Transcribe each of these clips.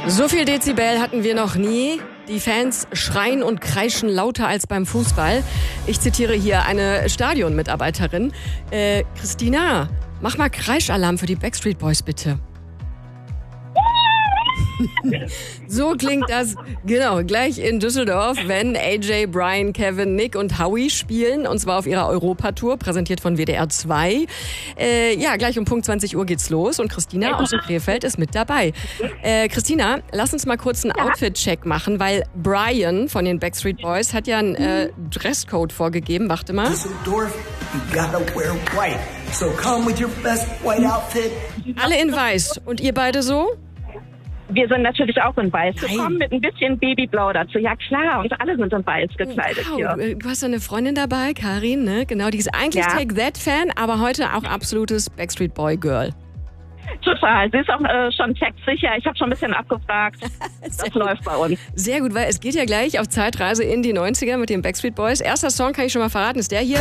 So viel Dezibel hatten wir noch nie. Die Fans schreien und kreischen lauter als beim Fußball. Ich zitiere hier eine Stadionmitarbeiterin. Christina, mach mal Kreischalarm für die Backstreet Boys, bitte. So klingt das, genau, gleich in Düsseldorf, wenn AJ, Brian, Kevin, Nick und Howie spielen. Und zwar auf ihrer Europatour, präsentiert von WDR 2. Gleich um Punkt 20 Uhr geht's los. Und Christina aus dem Krefeld ist mit dabei. Christina, lass uns mal kurz einen Outfit-Check machen, weil Brian von den Backstreet Boys hat ja einen Dresscode vorgegeben. Warte mal. Düsseldorf, you gotta wear white. So come with your best white outfit. Alle in weiß. Und ihr beide so? Wir sind natürlich auch in weiß gekommen, mit ein bisschen Babyblau dazu. Ja klar, und alle sind in weiß gekleidet hier. Du hast eine Freundin dabei, Karin, ne? Genau, die ist eigentlich Take That-Fan, aber heute auch absolutes Backstreet Boy-Girl. Total, sie ist auch schon textsicher. Ich habe schon ein bisschen abgefragt. Das läuft bei uns. Sehr gut, weil es geht ja gleich auf Zeitreise in die 90er mit den Backstreet Boys. Erster Song, kann ich schon mal verraten, ist der hier.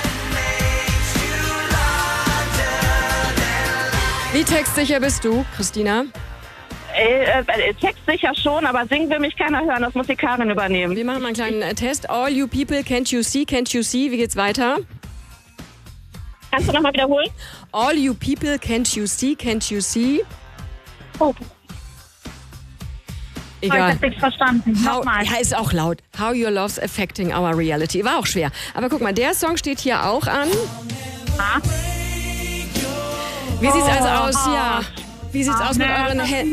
Wie textsicher bist du, Christina? Textsicher schon, aber singen will mich keiner hören. Das muss die Karin übernehmen. Wir machen mal einen kleinen Test. All you people, can't you see? Wie geht's weiter? Kannst du nochmal wiederholen? All you people, can't you see? Oh. Egal. Ich hab nichts verstanden. Nochmal. Ja, ist auch laut. How your love's affecting our reality. War auch schwer. Aber guck mal, der Song steht hier auch an. Wie sieht's also aus? Ja. Wie sieht's aus mit euren Händen?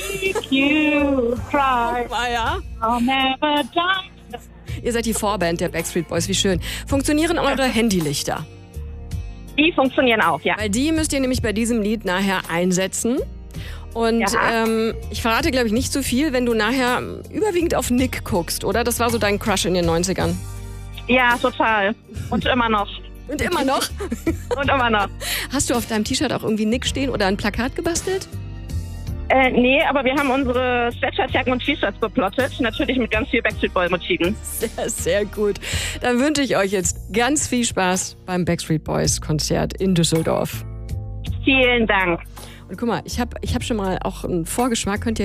Ihr seid die Vorband der Backstreet Boys, wie schön. Funktionieren eure Handylichter? Die funktionieren auch, ja. Weil die müsst ihr nämlich bei diesem Lied nachher einsetzen. Und ich verrate, glaube ich, nicht zu viel, wenn du nachher überwiegend auf Nick guckst, oder? Das war so dein Crush in den 90ern. Ja, total. Und immer noch. Und immer noch? Und immer noch. Hast du auf deinem T-Shirt auch irgendwie Nick stehen oder ein Plakat gebastelt? Nee, aber wir haben unsere Sweatshirtjacken und T-Shirts beplottet. Natürlich mit ganz viel Backstreet Boy-Motiven. Sehr, sehr gut. Dann wünsche ich euch jetzt ganz viel Spaß beim Backstreet Boys-Konzert in Düsseldorf. Vielen Dank. Und guck mal, ich hab schon mal auch einen Vorgeschmack. Könnt ihr